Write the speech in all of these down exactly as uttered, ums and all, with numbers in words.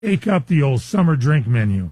Take up the old summer drink menu.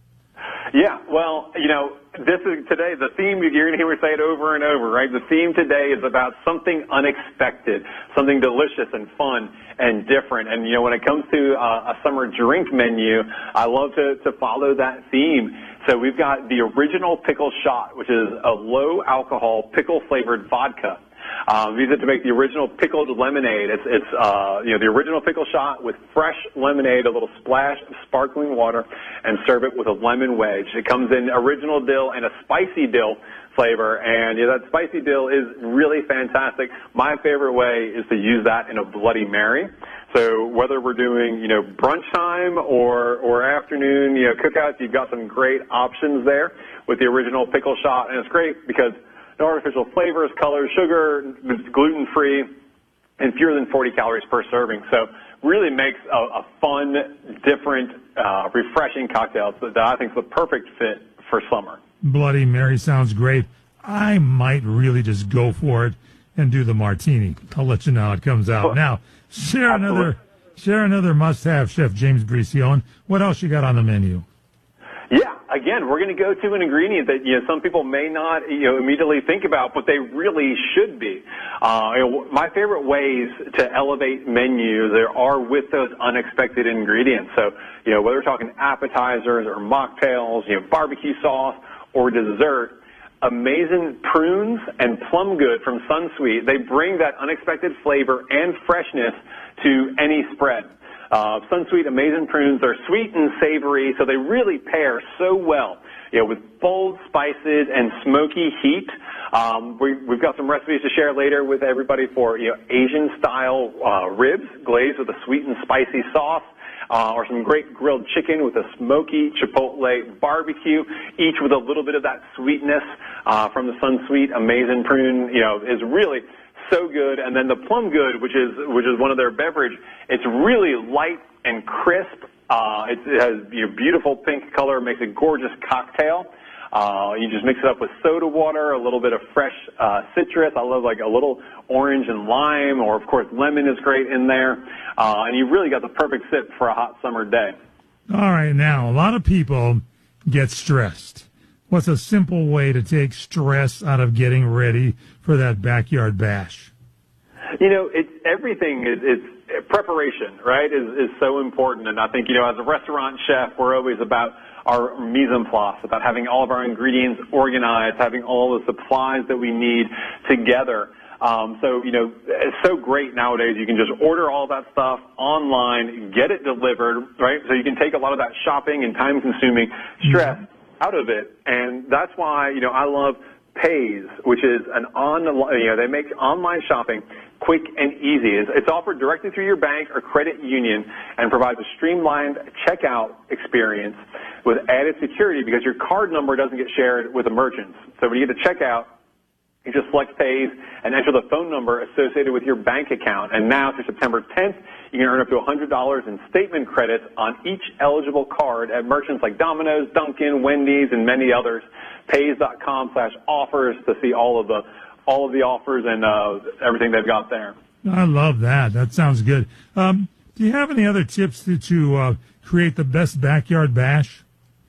Yeah, well, you know, this is today, the theme, you're going to hear me say it over and over, right? The theme today is about something unexpected, something delicious and fun and different. And, you know, when it comes to uh, a summer drink menu, I love to, to follow that theme. So we've got the original pickle shot, which is a low-alcohol pickle-flavored vodka. Um, we use it to make the original pickled lemonade. It's, it's uh, you know, the original pickle shot with fresh lemonade, a little splash of sparkling water, and serve it with a lemon wedge. It comes in original dill and a spicy dill flavor, and you know, that spicy dill is really fantastic. My favorite way is to use that in a Bloody Mary. So whether we're doing, you know, brunch time or, or afternoon, you know, cookouts, you've got some great options there with the original pickle shot, and it's great because no artificial flavors, colors, sugar, it's gluten-free, and fewer than forty calories per serving. So really makes a, a fun, different, uh, refreshing cocktail that I think is the perfect fit for summer. Bloody Mary sounds great. I might really just go for it and do the martini. I'll let you know how it comes out. Now, share Absolutely. another share another must-have, Chef James Bricione. What else you got on the menu? Yeah, again, we're going to go to an ingredient that, you know, some people may not, you know, immediately think about, but they really should be. Uh, you know, my favorite ways to elevate menus there are with those unexpected ingredients. So, you know, whether we're talking appetizers or mocktails, you know, barbecue sauce or dessert, Amazing Prunes and Plum Good from Sunsweet, they bring that unexpected flavor and freshness to any spread. Uh, Sunsweet Amazing Prunes, they're sweet and savory, so they really pair so well, you know, with bold spices and smoky heat. Um, we, we've got some recipes to share later with everybody for, you know, Asian-style uh, ribs glazed with a sweet and spicy sauce. Uh, or some great grilled chicken with a smoky chipotle barbecue, each with a little bit of that sweetness uh, from the Sunsweet Amazing Prune, you know, is really so good. And then the Plum Good, which is which is one of their beverage, it's really light and crisp. Uh, it, it has, you know, beautiful pink color, makes a gorgeous cocktail. Uh, you just mix it up with soda water, a little bit of fresh uh, citrus. I love like a little orange and lime, or of course lemon is great in there. Uh, and you really got the perfect sip for a hot summer day. All right, now, a lot of people get stressed. What's a simple way to take stress out of getting ready for that backyard bash? You know, it's everything is, is preparation, right, is, is so important. And I think, you know, as a restaurant chef, we're always about our mise en place, about having all of our ingredients organized, having all the supplies that we need together. Um, so, you know, it's so great nowadays. You can just order all that stuff online, get it delivered, right? So you can take a lot of that shopping and time-consuming stress out of it. And that's why, you know, I love Paze, which is an on, you know, they make online shopping quick and easy. It's, it's offered directly through your bank or credit union and provides a streamlined checkout experience with added security because your card number doesn't get shared with the merchants. So when you get to checkout, you just select Paze and enter the phone number associated with your bank account. And now through September tenth, you can earn up to one hundred dollars in statement credits on each eligible card at merchants like Domino's, Dunkin', Wendy's, and many others. Paze.com slash offers to see all of the all of the offers and uh, everything they've got there. I love that. That sounds good. Um, do you have any other tips to, to uh, create the best backyard bash?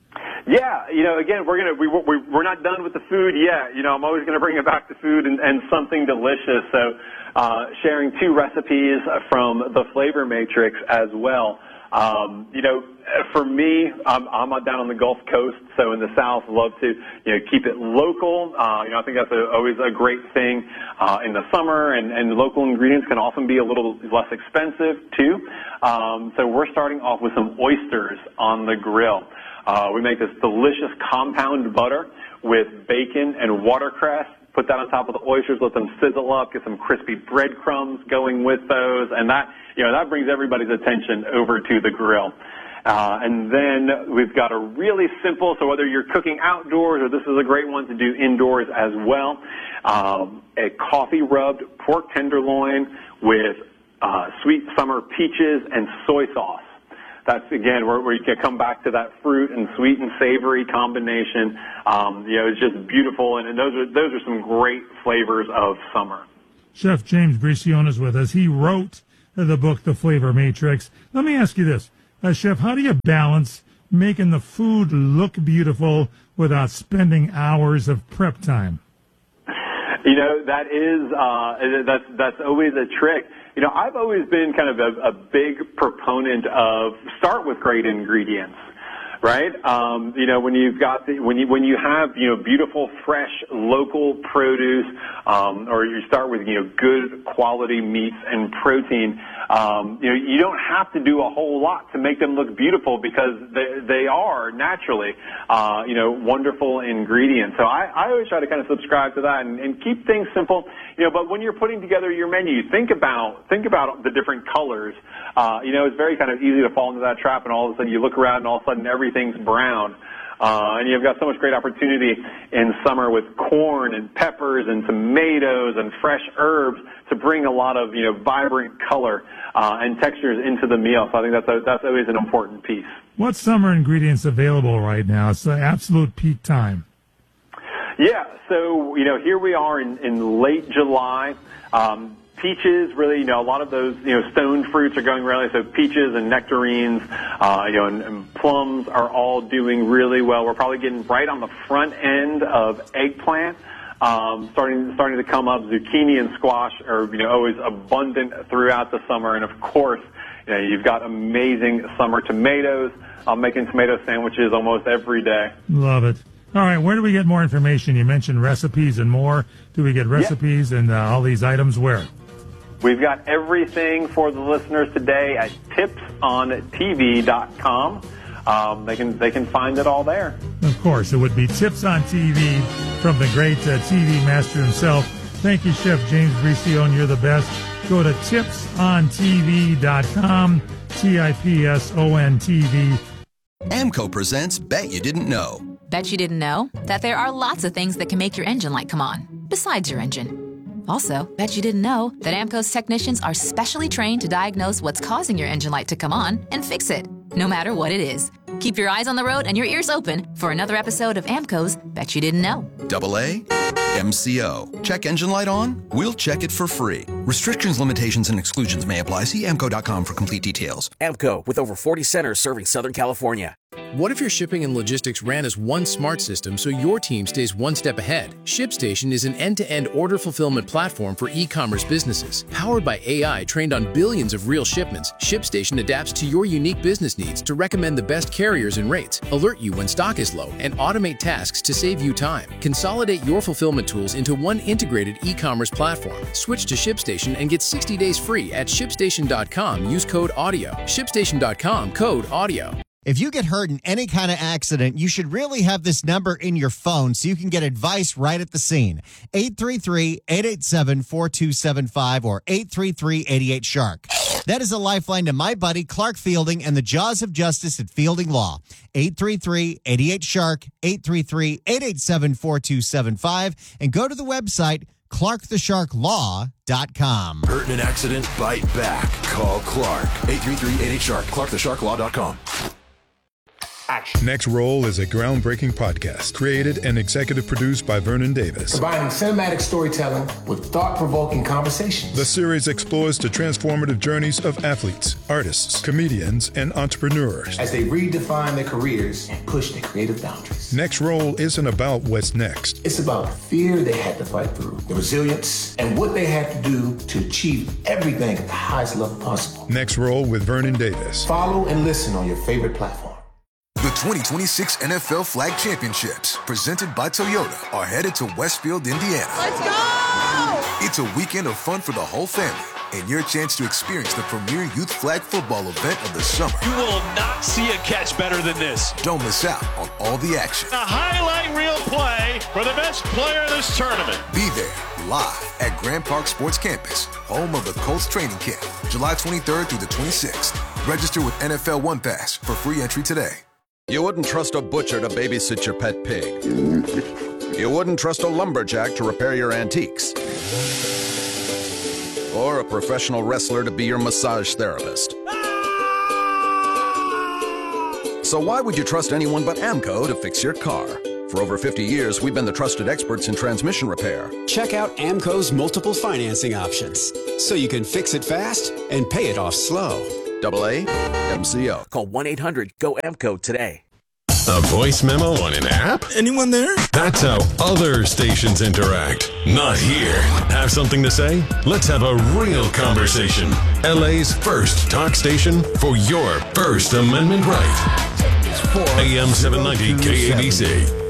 Yeah, you know, again, we're gonna we, we we're not done with the food yet. You know, I'm always gonna bring it back to food and, and something delicious. So, uh, sharing two recipes from the Flavor Matrix as well. Um, you know, for me, I'm, I'm down on the Gulf Coast, so in the South, love to, you know, keep it local. Uh, you know, I think that's a, always a great thing uh, in the summer, and, and local ingredients can often be a little less expensive too. Um, so we're starting off with some oysters on the grill. Uh, we make this delicious compound butter with bacon and watercress. Put that on top of the oysters, let them sizzle up, get some crispy breadcrumbs going with those, and that, you know, that brings everybody's attention over to the grill. Uh, and then we've got a really simple, so whether you're cooking outdoors or this is a great one to do indoors as well, um, a coffee-rubbed pork tenderloin with uh, sweet summer peaches and soy sauce. That's, again, where, where you can come back to that fruit and sweet and savory combination. Um, you know, it's just beautiful, and, and those are those are some great flavors of summer. Chef James Bricione is with us. He wrote the book, The Flavor Matrix. Let me ask you this. Uh, Chef, how do you balance making the food look beautiful without spending hours of prep time? You know, that is, uh, that's, that's always a trick. You know, I've always been kind of a, a big proponent of start with great ingredients, right? Um, you know, when you've got the, when you, when you have, you know, beautiful, fresh, local produce, um, or you start with, you know, good quality meats and protein, um, you know, you don't have to do a whole lot to make them look beautiful because they, they are naturally, uh, you know, wonderful ingredients. So I, I always try to kind of subscribe to that and, and keep things simple, you know, but when you're putting together your menu, think about, think about the different colors. Uh, you know, it's very kind of easy to fall into that trap and all of a sudden you look around and all of a sudden everything's brown. Uh, and you've got so much great opportunity in summer with corn and peppers and tomatoes and fresh herbs to bring a lot of, you know, vibrant color uh, and textures into the meal. So I think that's a, that's always an important piece. What summer ingredients available right now? It's the absolute peak time. Yeah, so, you know, here we are in, in late July. Um, Peaches, really, you know, a lot of those, you know, stone fruits are going really, so peaches and nectarines, uh, you know, and, and plums are all doing really well. We're probably getting right on the front end of eggplant, um, starting, starting to come up. Zucchini and squash are, you know, always abundant throughout the summer. And of course, you know, you've got amazing summer tomatoes. I'm making tomato sandwiches almost every day. Love it. All right, where do we get more information? You mentioned recipes and more. Do we get recipes yeah. and uh, all these items where? We've got everything for the listeners today at tips on T V dot com. Um, they can they can find it all there. Of course, it would be Tips on T V from the great uh, T V master himself. Thank you, Chef James Bricione. You're the best. Go to tips on T V dot com, T I P S O N T V. AMCO presents Bet You Didn't Know. Bet you didn't know that there are lots of things that can make your engine light come on, besides your engine. Also, bet you didn't know that AMCO's technicians are specially trained to diagnose what's causing your engine light to come on and fix it, no matter what it is. Keep your eyes on the road and your ears open for another episode of AMCO's Bet You Didn't Know. Double A, M C O. Check engine light on? We'll check it for free. Restrictions, limitations, and exclusions may apply. See amco dot com for complete details. AMCO, with over forty centers serving Southern California. What if your shipping and logistics ran as one smart system so your team stays one step ahead? ShipStation is an end-to-end order fulfillment platform for e-commerce businesses. Powered by A I trained on billions of real shipments, ShipStation adapts to your unique business needs to recommend the best carriers and rates, alert you when stock is low, and automate tasks to save you time. Consolidate your fulfillment tools into one integrated e-commerce platform. Switch to ShipStation and get sixty days free at ShipStation dot com. Use code AUDIO. ShipStation dot com, code AUDIO. If you get hurt in any kind of accident, you should really have this number in your phone so you can get advice right at the scene. eight three three, eight eight seven, four two seven five or eight three three, eight eight, shark. That is a lifeline to my buddy Clark Fielding and the Jaws of Justice at Fielding Law. eight three three, eight eight, shark, eight three three, eight eight seven, four two seven five, and go to the website clark the shark law dot com. Hurt in an accident? Bite back. Call Clark. eight three three, eight eight, shark. clark the shark law dot com. Action. Next Roll is a groundbreaking podcast created and executive produced by Vernon Davis. Combining cinematic storytelling with thought-provoking conversations. The series explores the transformative journeys of athletes, artists, comedians, and entrepreneurs as they redefine their careers and push their creative boundaries. Next Roll isn't about what's next. It's about the fear they had to fight through, the resilience, and what they had to do to achieve everything at the highest level possible. Next Roll with Vernon Davis. Follow and listen on your favorite platform. The twenty twenty-six N F L Flag Championships, presented by Toyota, are headed to Westfield, Indiana. Let's go! It's a weekend of fun for the whole family and your chance to experience the premier youth flag football event of the summer. You will not see a catch better than this. Don't miss out on all the action. A highlight reel play for the best player in this tournament. Be there live at Grand Park Sports Campus, home of the Colts training camp, July twenty-third through the twenty-sixth. Register with N F L One Pass for free entry today. You wouldn't trust a butcher to babysit your pet pig. You wouldn't trust a lumberjack to repair your antiques. Or a professional wrestler to be your massage therapist. So why would you trust anyone but AMCO to fix your car? For over fifty years, we've been the trusted experts in transmission repair. Check out AMCO's multiple financing options, so you can fix it fast and pay it off slow. double A M C O. Call one eight hundred G O A M C O today. A voice memo on an app? Anyone there? That's how other stations interact. Not here. Have something to say? Let's have a real conversation. L A's first talk station for your First Amendment right. A M seven ninety K A B C.